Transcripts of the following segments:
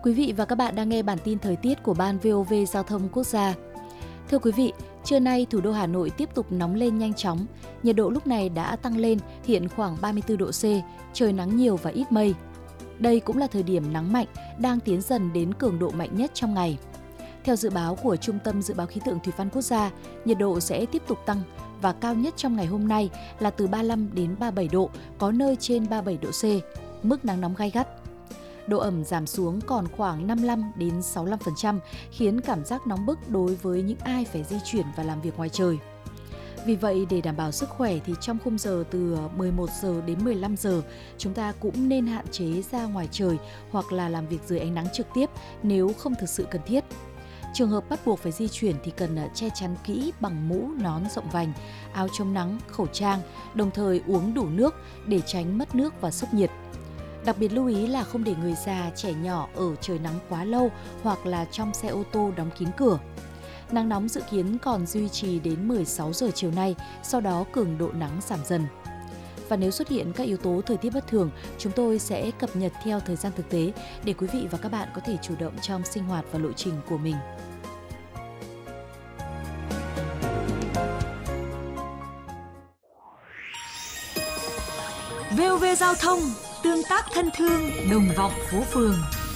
Quý vị và các bạn đang nghe bản tin thời tiết của Ban VOV Giao thông Quốc gia. Thưa quý vị, trưa nay thủ đô Hà Nội tiếp tục nóng lên nhanh chóng. Nhiệt độ lúc này đã tăng lên, hiện khoảng 34 độ C, trời nắng nhiều và ít mây. Đây cũng là thời điểm nắng mạnh, đang tiến dần đến cường độ mạnh nhất trong ngày. Theo dự báo của Trung tâm Dự báo Khí tượng Thủy văn Quốc gia, nhiệt độ sẽ tiếp tục tăng và cao nhất trong ngày hôm nay là từ 35 đến 37 độ, có nơi trên 37 độ C, mức nắng nóng gay gắt. Độ ẩm giảm xuống còn khoảng 55 đến 65%, khiến cảm giác nóng bức đối với những ai phải di chuyển và làm việc ngoài trời. Vì vậy, để đảm bảo sức khỏe thì trong khung giờ từ 11 giờ đến 15 giờ, chúng ta cũng nên hạn chế ra ngoài trời hoặc là làm việc dưới ánh nắng trực tiếp nếu không thực sự cần thiết. Trường hợp bắt buộc phải di chuyển thì cần che chắn kỹ bằng mũ, nón rộng vành, áo chống nắng, khẩu trang, đồng thời uống đủ nước để tránh mất nước và sốc nhiệt. Đặc biệt lưu ý là không để người già, trẻ nhỏ ở trời nắng quá lâu hoặc là trong xe ô tô đóng kín cửa. Nắng nóng dự kiến còn duy trì đến 16 giờ chiều nay, sau đó cường độ nắng giảm dần. Và nếu xuất hiện các yếu tố thời tiết bất thường, chúng tôi sẽ cập nhật theo thời gian thực tế để quý vị và các bạn có thể chủ động trong sinh hoạt và lộ trình của mình. VOV Giao thông, tương tác thân thương, đồng vọng phố phường.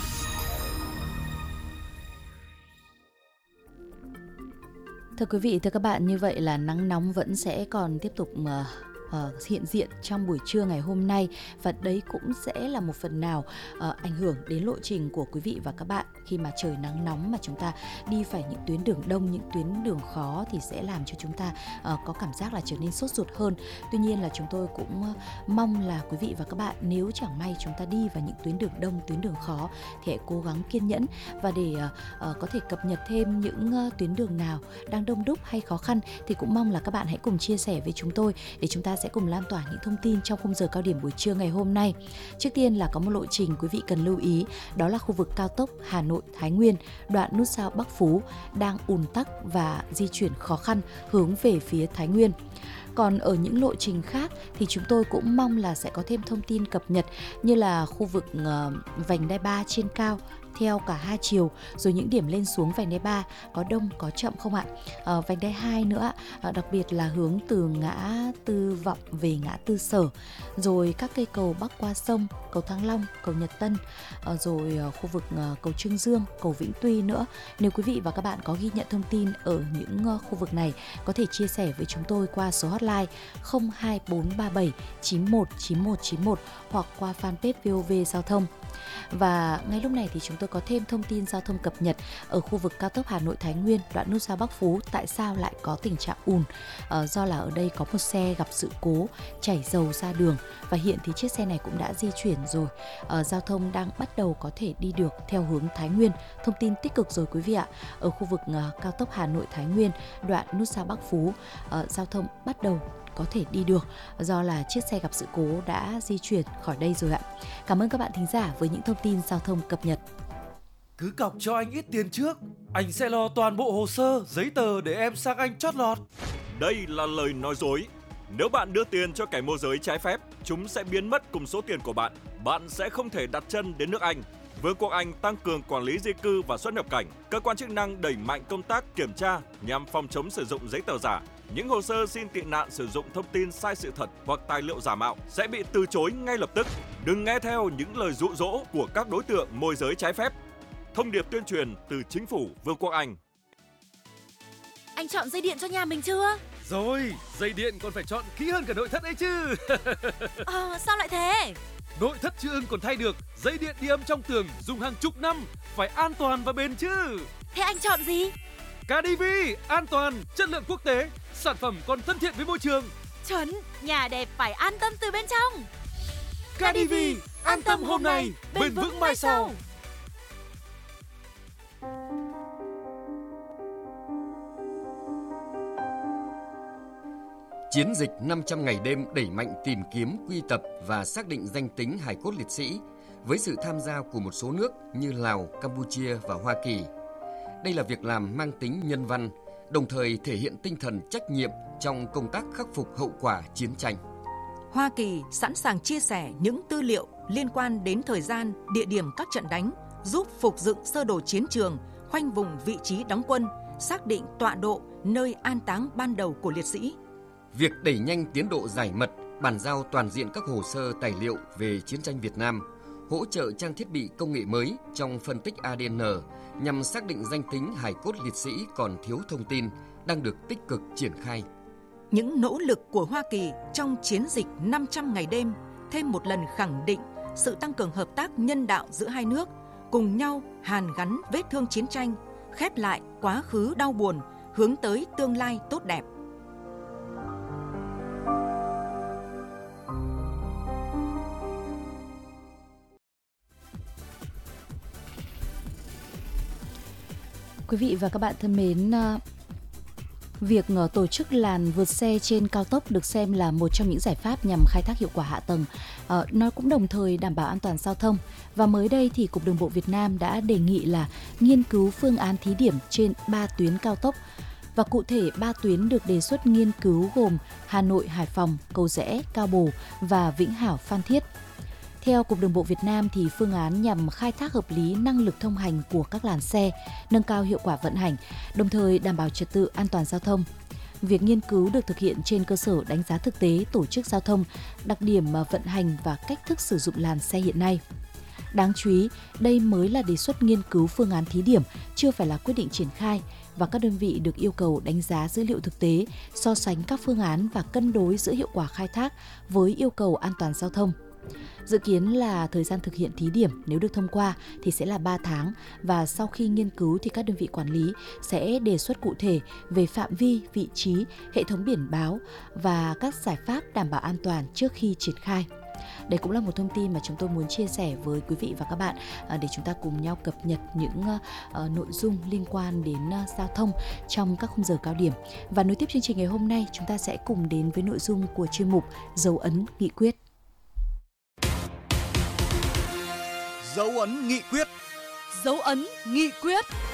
Thưa quý vị, thưa các bạn, như vậy là nắng nóng vẫn sẽ còn tiếp tục hiện diện trong buổi trưa ngày hôm nay, và đấy cũng sẽ là một phần nào ảnh hưởng đến lộ trình của quý vị và các bạn. Khi mà trời nắng nóng mà chúng ta đi phải những tuyến đường đông, những tuyến đường khó thì sẽ làm cho chúng ta có cảm giác là trở nên sốt ruột hơn. Tuy nhiên là chúng tôi cũng mong là quý vị và các bạn, nếu chẳng may chúng ta đi vào những tuyến đường đông, tuyến đường khó thì hãy cố gắng kiên nhẫn, và để có thể cập nhật thêm những tuyến đường nào đang đông đúc hay khó khăn thì cũng mong là các bạn hãy cùng chia sẻ với chúng tôi để chúng ta sẽ cùng lan tỏa những thông tin trong khung giờ cao điểm buổi trưa ngày hôm nay. Trước tiên là có một lộ trình quý vị cần lưu ý, đó là khu vực cao tốc Hà Nội - Thái Nguyên, đoạn nút giao Bắc Phú đang ùn tắc và di chuyển khó khăn hướng về phía Thái Nguyên. Còn ở những lộ trình khác thì chúng tôi cũng mong là sẽ có thêm thông tin cập nhật, như là khu vực vành đai 3 trên cao theo cả hai chiều, rồi những điểm lên xuống vành đai 3 có đông có chậm không ạ? Vành đai 2 nữa, đặc biệt là hướng từ ngã Tư Vọng về ngã Tư Sở, rồi các cây cầu bắc qua sông, cầu Thăng Long, cầu Nhật Tân, rồi khu vực cầu Trương Dương, cầu Vĩnh Tuy nữa. Nếu quý vị và các bạn có ghi nhận thông tin ở những khu vực này, có thể chia sẻ với chúng tôi qua số hotline 02437 919191 hoặc qua fanpage VOV Giao thông. Và ngay lúc này thì chúng tôi có thêm thông tin giao thông cập nhật ở khu vực cao tốc Hà Nội - Thái Nguyên, đoạn nút giao Bắc Phú. Tại sao lại có tình trạng ùn? Do là ở đây có một xe gặp sự cố chảy dầu ra đường, và hiện thì chiếc xe này cũng đã di chuyển rồi. Giao thông đang bắt đầu có thể đi được theo hướng Thái Nguyên. Thông tin tích cực rồi quý vị ạ. Ở khu vực cao tốc Hà Nội - Thái Nguyên, đoạn nút giao Bắc Phú, giao thông bắt đầu có thể đi được do là chiếc xe gặp sự cố đã di chuyển khỏi đây rồi ạ. Cảm ơn các bạn thính giả với những thông tin giao thông cập nhật. Cứ cọc cho anh ít tiền trước, anh sẽ lo toàn bộ hồ sơ, giấy tờ để em sang Anh chót lọt. Đây là lời nói dối. Nếu bạn đưa tiền cho kẻ môi giới trái phép, chúng sẽ biến mất cùng số tiền của bạn. Bạn sẽ không thể đặt chân đến nước Anh. Vương quốc Anh tăng cường quản lý di cư và xuất nhập cảnh. Cơ quan chức năng đẩy mạnh công tác kiểm tra nhằm phòng chống sử dụng giấy tờ giả. Những hồ sơ xin tị nạn sử dụng thông tin sai sự thật hoặc tài liệu giả mạo sẽ bị từ chối ngay lập tức. Đừng nghe theo những lời dụ dỗ của các đối tượng môi giới trái phép. Thông điệp tuyên truyền từ Chính phủ Vương quốc Anh. Anh chọn dây điện cho nhà mình chưa? Rồi, dây điện còn phải chọn kỹ hơn cả nội thất ấy chứ. Sao lại thế? Nội thất Chữ Ưng còn thay được, dây điện đi âm trong tường dùng hàng chục năm, phải an toàn và bền chứ. Thế anh chọn gì? KDV, an toàn, chất lượng quốc tế, sản phẩm còn thân thiện với môi trường. Chuẩn, nhà đẹp phải an tâm từ bên trong. KDV, an tâm hôm nay, bền vững mai sau. Chiến dịch 500 ngày đêm đẩy mạnh tìm kiếm, quy tập và xác định danh tính hài cốt liệt sĩ với sự tham gia của một số nước như Lào, Campuchia và Hoa Kỳ. Đây là việc làm mang tính nhân văn, đồng thời thể hiện tinh thần trách nhiệm trong công tác khắc phục hậu quả chiến tranh. Hoa Kỳ sẵn sàng chia sẻ những tư liệu liên quan đến thời gian, địa điểm các trận đánh, giúp phục dựng sơ đồ chiến trường, khoanh vùng vị trí đóng quân, xác định tọa độ nơi an táng ban đầu của liệt sĩ. Việc đẩy nhanh tiến độ giải mật, bàn giao toàn diện các hồ sơ tài liệu về chiến tranh Việt Nam, hỗ trợ trang thiết bị công nghệ mới trong phân tích ADN nhằm xác định danh tính hài cốt liệt sĩ còn thiếu thông tin đang được tích cực triển khai. Những nỗ lực của Hoa Kỳ trong chiến dịch 500 ngày đêm thêm một lần khẳng định sự tăng cường hợp tác nhân đạo giữa hai nước, cùng nhau hàn gắn vết thương chiến tranh, khép lại quá khứ đau buồn, hướng tới tương lai tốt đẹp. Quý vị và các bạn thân mến, việc tổ chức làn vượt xe trên cao tốc được xem là một trong những giải pháp nhằm khai thác hiệu quả hạ tầng. Nó cũng đồng thời đảm bảo an toàn giao thông. Và mới đây thì Cục Đường bộ Việt Nam đã đề nghị là nghiên cứu phương án thí điểm trên 3 tuyến cao tốc. Và cụ thể 3 tuyến được đề xuất nghiên cứu gồm Hà Nội, Hải Phòng, Cầu Giẽ, Cao Bồ và Vĩnh Hảo, Phan Thiết. Theo Cục Đường bộ Việt Nam thì phương án nhằm khai thác hợp lý năng lực thông hành của các làn xe, nâng cao hiệu quả vận hành, đồng thời đảm bảo trật tự an toàn giao thông. Việc nghiên cứu được thực hiện trên cơ sở đánh giá thực tế tổ chức giao thông, đặc điểm vận hành và cách thức sử dụng làn xe hiện nay. Đáng chú ý, đây mới là đề xuất nghiên cứu phương án thí điểm, chưa phải là quyết định triển khai, và các đơn vị được yêu cầu đánh giá dữ liệu thực tế, so sánh các phương án và cân đối giữa hiệu quả khai thác với yêu cầu an toàn giao thông. Dự kiến là thời gian thực hiện thí điểm nếu được thông qua thì sẽ là 3 tháng, và sau khi nghiên cứu thì các đơn vị quản lý sẽ đề xuất cụ thể về phạm vi, vị trí, hệ thống biển báo và các giải pháp đảm bảo an toàn trước khi triển khai. Đây cũng là một thông tin mà chúng tôi muốn chia sẻ với quý vị và các bạn để chúng ta cùng nhau cập nhật những nội dung liên quan đến giao thông trong các khung giờ cao điểm. Và nối tiếp chương trình ngày hôm nay, chúng ta sẽ cùng đến với nội dung của chuyên mục Dấu ấn nghị quyết. Dấu ấn nghị quyết. Dấu ấn nghị quyết.